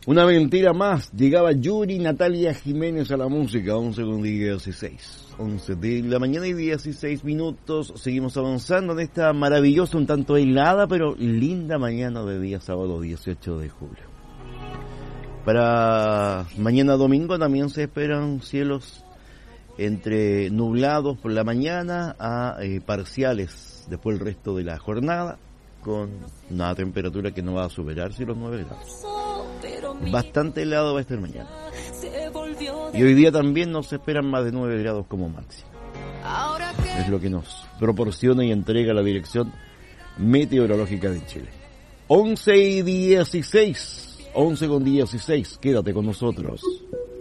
Una mentira más. Llegaba Yuri Natalia Jiménez a la música. 11:16. 11 de la mañana y 16 minutos. Seguimos avanzando en esta maravillosa, un tanto helada, pero linda mañana de día sábado 18 de julio. Para mañana domingo también se esperan cielos entre nublados por la mañana a parciales después el resto de la jornada, con una temperatura que no va a superarse los 9 grados. Bastante helado va a estar mañana. Y hoy día también nos esperan más de 9 grados como máximo. Es lo que nos proporciona y entrega la Dirección Meteorológica de Chile. 11:16. 11:16. Quédate con nosotros.